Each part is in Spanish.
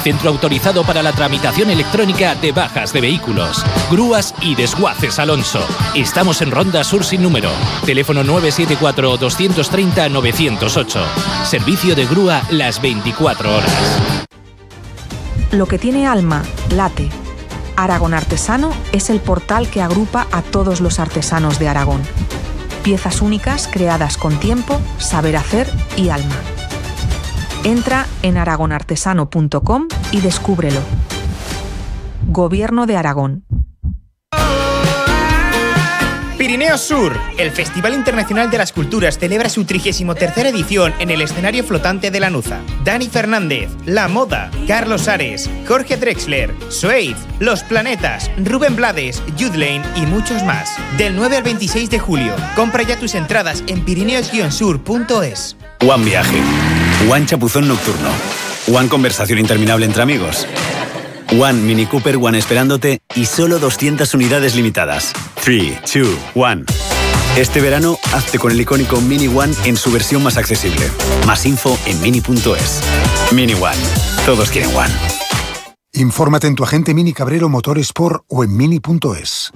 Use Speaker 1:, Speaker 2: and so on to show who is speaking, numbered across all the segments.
Speaker 1: Centro autorizado para la tramitación electrónica de bajas de vehículos, grúas y desguaces Alonso. Estamos en Ronda Sur sin número. Teléfono 974-230-908. Servicio de grúa las 24 horas.
Speaker 2: Lo que tiene alma, late. Aragón Artesano es el portal que agrupa a todos los artesanos de Aragón. Piezas únicas creadas con tiempo, saber hacer y alma. Entra en aragonartesano.com y descúbrelo. Gobierno de Aragón.
Speaker 3: Pirineos Sur, el Festival Internacional de las Culturas celebra su 33ª edición en el escenario flotante de Lanuza. Dani Fernández, La Moda, Carlos Ares, Jorge Drexler, Suede, Los Planetas, Rubén Blades, Youth Lane y muchos más. Del 9 al 26 de julio. Compra ya tus entradas en pirineos-sur.es.
Speaker 4: One Viaje, One Chapuzón Nocturno, One Conversación Interminable entre amigos, One Mini Cooper, One esperándote y solo 200 unidades limitadas. 3, 2, 1. Este verano, hazte con el icónico Mini One en su versión más accesible. Más info en mini.es. Mini One. Todos quieren One.
Speaker 5: Infórmate en tu agente Mini Cabrero Motorsport o en mini.es.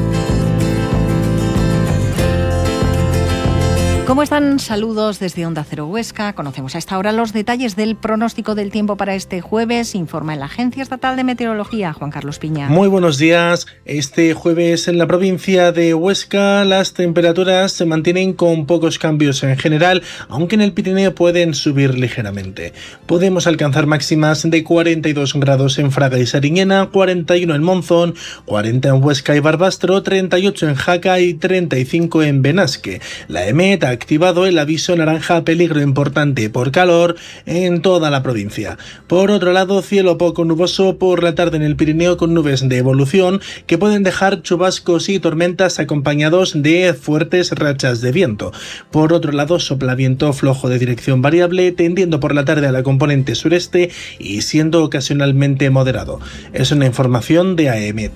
Speaker 6: ¿Cómo están? Saludos desde Onda Cero Huesca. Conocemos a esta hora los detalles del pronóstico del tiempo para este jueves. Informa en la Agencia Estatal de Meteorología, Juan Carlos Piña.
Speaker 7: Muy buenos días. Este jueves en la provincia de Huesca las temperaturas se mantienen con pocos cambios en general, aunque en el Pirineo pueden subir ligeramente. Podemos alcanzar máximas de 42 grados en Fraga y Sariñena, 41 en Monzón, 40 en Huesca y Barbastro, 38 en Jaca y 35 en Benasque. La EMET ha activado el aviso naranja peligro importante por calor en toda la provincia. Por otro lado, cielo poco nuboso por la tarde en el Pirineo con nubes de evolución que pueden dejar chubascos y tormentas acompañados de fuertes rachas de viento. Por otro lado, sopla viento flojo de dirección variable tendiendo por la tarde a la componente sureste y siendo ocasionalmente moderado. Es una información de AEMET.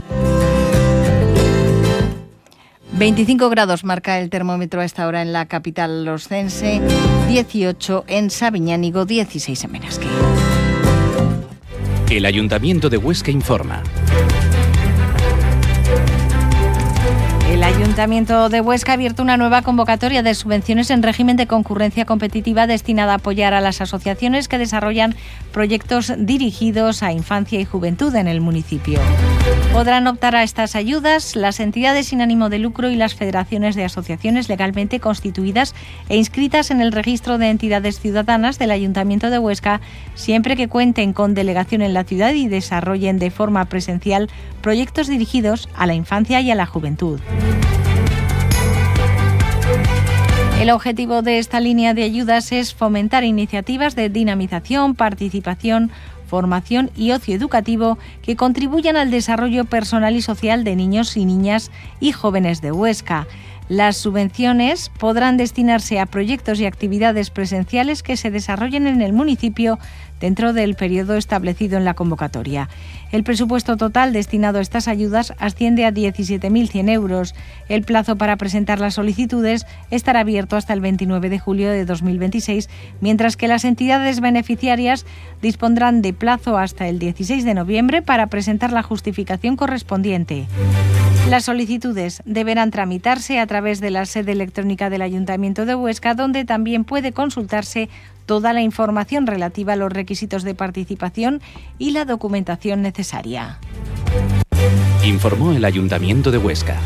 Speaker 6: 25 grados marca el termómetro a esta hora en la capital oscense, 18 en Sabiñánigo, 16 en Benasque.
Speaker 1: El Ayuntamiento de Huesca informa.
Speaker 6: El Ayuntamiento de Huesca ha abierto una nueva convocatoria de subvenciones en régimen de concurrencia competitiva destinada a apoyar a las asociaciones que desarrollan proyectos dirigidos a infancia y juventud en el municipio. Podrán optar a estas ayudas las entidades sin ánimo de lucro y las federaciones de asociaciones legalmente constituidas e inscritas en el registro de entidades ciudadanas del Ayuntamiento de Huesca, siempre que cuenten con delegación en la ciudad y desarrollen de forma presencial proyectos dirigidos a la infancia y a la juventud. El objetivo de esta línea de ayudas es fomentar iniciativas de dinamización, participación, formación y ocio educativo que contribuyan al desarrollo personal y social de niños y niñas y jóvenes de Huesca. Las subvenciones podrán destinarse a proyectos y actividades presenciales que se desarrollen en el municipio dentro del periodo establecido en la convocatoria. El presupuesto total destinado a estas ayudas asciende a 17.100 euros. El plazo para presentar las solicitudes estará abierto hasta el 29 de julio de 2026, mientras que las entidades beneficiarias dispondrán de plazo hasta el 16 de noviembre para presentar la justificación correspondiente. Las solicitudes deberán tramitarse a través de la sede electrónica del Ayuntamiento de Huesca, donde también puede consultarse toda la información relativa a los requisitos de participación y la documentación necesaria.
Speaker 1: Informó el Ayuntamiento de Huesca.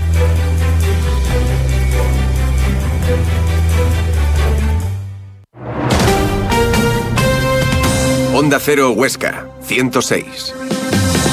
Speaker 8: Onda Cero Huesca, 106.